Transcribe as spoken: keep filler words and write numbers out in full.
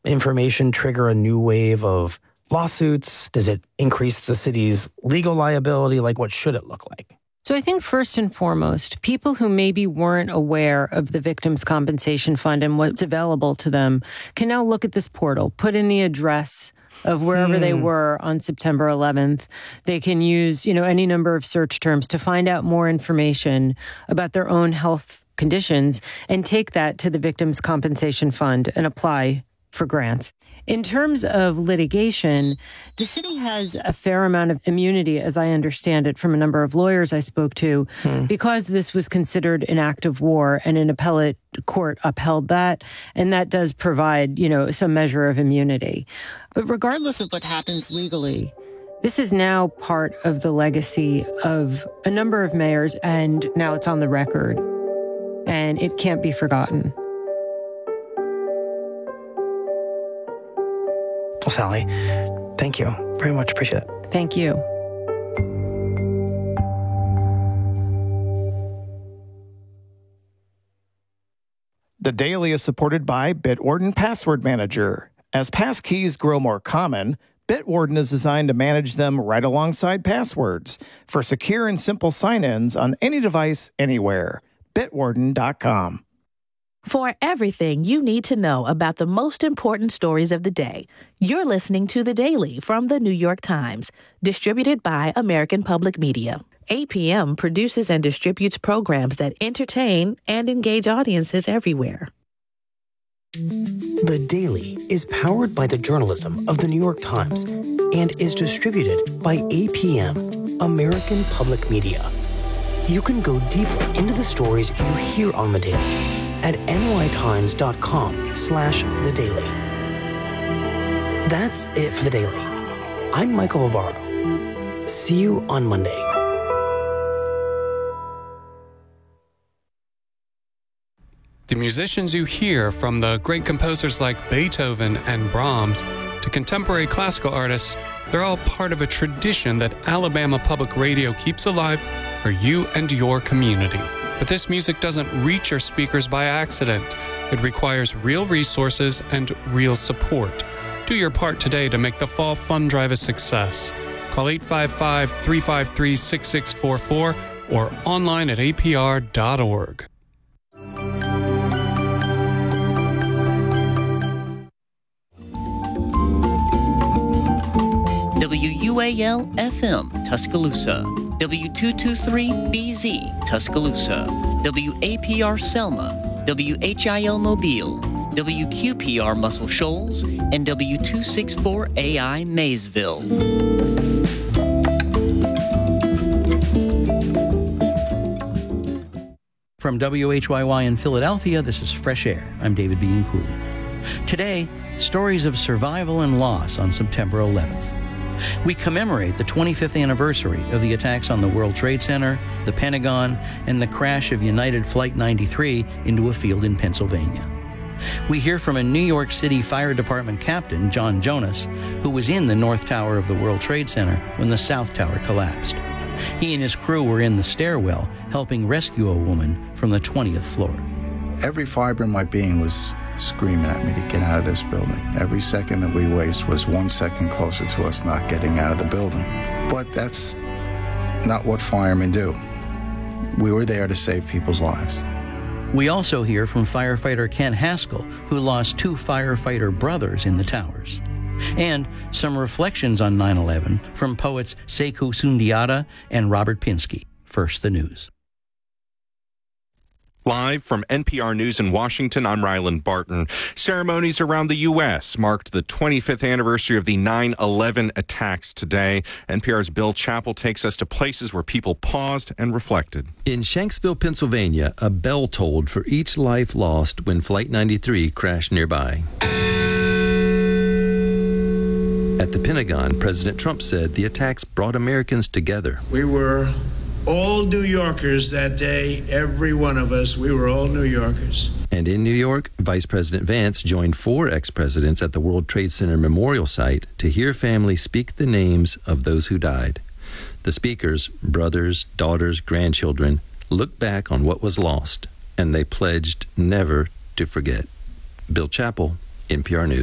information trigger a new wave of lawsuits? Does it increase the city's legal liability? Like, what should it look like? So I think first and foremost, people who maybe weren't aware of the Victims' Compensation Fund and what's available to them can now look at this portal, put in the address of wherever hmm. they were on September eleventh. They can use, you know, any number of search terms to find out more information about their own health conditions and take that to the Victims' Compensation Fund and apply for grants. In terms of litigation, the city has a fair amount of immunity, as I understand it, from a number of lawyers I spoke to, hmm. because this was considered an act of war and an appellate court upheld that. And that does provide, you know, some measure of immunity. But regardless of what happens legally, this is now part of the legacy of a number of mayors, and now it's on the record, and it can't be forgotten. Well, Sally, thank you very much. Appreciate it. Thank you. The Daily is supported by Bitwarden Password Manager. As passkeys grow more common, Bitwarden is designed to manage them right alongside passwords for secure and simple sign-ins on any device, anywhere. Bitwarden dot com. For everything you need to know about the most important stories of the day, you're listening to The Daily from The New York Times, distributed by American Public Media. A P M produces and distributes programs that entertain and engage audiences everywhere. The Daily is powered by the journalism of The New York Times and is distributed by A P M, American Public Media. You can go deeper into the stories you hear on The Daily at nytimes.com slash The Daily. That's it for The Daily. I'm Michael Barbaro. See you on Monday. The musicians you hear, from the great composers like Beethoven and Brahms to contemporary classical artists, they're all part of a tradition that Alabama Public Radio keeps alive for you and your community. But this music doesn't reach your speakers by accident. It requires real resources and real support. Do your part today to make the Fall Fund Drive a success. Call eight five five, three five three, six six four four or online at A P R dot org. W U A L F M Tuscaloosa, W two twenty-three B Z Tuscaloosa, W A P R Selma, W H I L Mobile, W Q P R Muscle Shoals, and W two sixty-four A I Maysville. From W H Y Y in Philadelphia, this is Fresh Air. I'm David Bean Cooley. Today, stories of survival and loss on September eleventh. We commemorate the twenty-fifth anniversary of the attacks on the World Trade Center, the Pentagon, and the crash of United Flight ninety-three into a field in Pennsylvania. We hear from a New York City Fire Department captain, John Jonas, who was in the North Tower of the World Trade Center when the South Tower collapsed. He and his crew were in the stairwell helping rescue a woman from the twentieth floor. Every fiber in my being was screaming at me to get out of this building. Every second that we waste was one second closer to us not getting out of the building. But that's not what firemen do. We were there to save people's lives. We also hear from firefighter Ken Haskell, who lost two firefighter brothers in the towers. And some reflections on nine eleven from poets Sekou Sundiata and Robert Pinsky. First, the news. Live from N P R News in Washington, I'm Ryland Barton. Ceremonies around the U S marked the twenty-fifth anniversary of the nine eleven attacks today. N P R's Bill Chappell takes us to places where people paused and reflected. In Shanksville, Pennsylvania, a bell tolled for each life lost when Flight ninety-three crashed nearby. At the Pentagon, President Trump said the attacks brought Americans together. We were all New Yorkers that day, every one of us. We were all New Yorkers. And in New York, Vice President Vance joined four ex-presidents at the World Trade Center Memorial Site to hear families speak the names of those who died. The speakers, brothers, daughters, grandchildren, looked back on what was lost, and they pledged never to forget. Bill Chappell, N P R News.